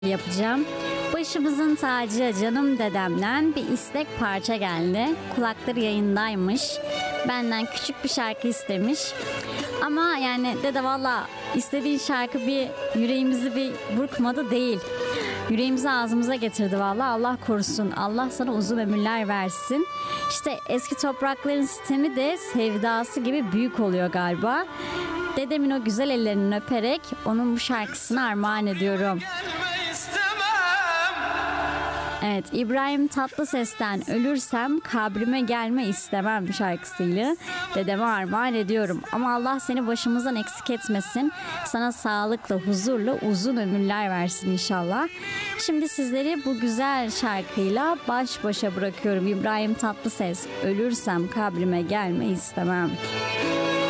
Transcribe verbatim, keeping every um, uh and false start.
yapacağım. Başımızın tacı canım dedemden bir istek parça geldi. Kulakları yayındaymış. Benden küçük bir şarkı istemiş. Ama yani dede valla istediğin şarkı bir yüreğimizi bir burkmadı değil. Yüreğimizi ağzımıza getirdi valla. Allah korusun. Allah sana uzun ömürler versin. İşte eski toprakların sistemi de sevdası gibi büyük oluyor galiba. Dedemin o güzel ellerini öperek onun bu şarkısını armağan ediyorum. Evet, İbrahim Tatlıses'ten Ölürsem Kabrime Gelme istemem şarkısıyla dedeme armağan ediyorum. Ama Allah seni başımızdan eksik etmesin. Sana sağlıkla, huzurla uzun ömürler versin inşallah. Şimdi sizleri bu güzel şarkıyla baş başa bırakıyorum. İbrahim Tatlıses, Ölürsem Kabrime Gelme istemem.